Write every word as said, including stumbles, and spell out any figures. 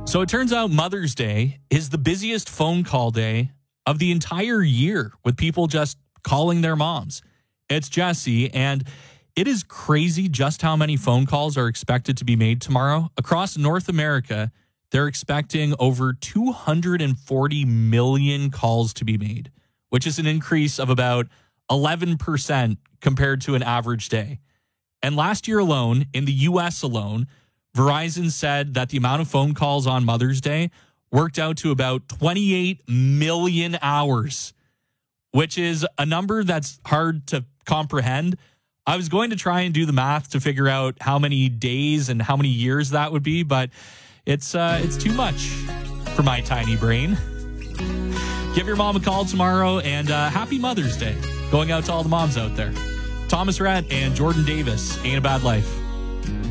So it turns out Mother's Day is the busiest phone call day of the entire year, with people just calling their moms. It's Jesse, and it is crazy just how many phone calls are expected to be made tomorrow. Across North America, they're expecting over two hundred forty million calls to be made, which is an increase of about eleven percent compared to an average day. And last year alone, in the U S alone, Verizon said that the amount of phone calls on Mother's Day worked out to about twenty-eight million hours, which is a number that's hard to comprehend. I was going to try and do the math to figure out how many days and how many years that would be, but it's uh, it's too much for my tiny brain. Give your mom a call tomorrow, and uh, happy Mother's Day going out to all the moms out there. Thomas Rhett and Jordan Davis, Ain't a Bad Life.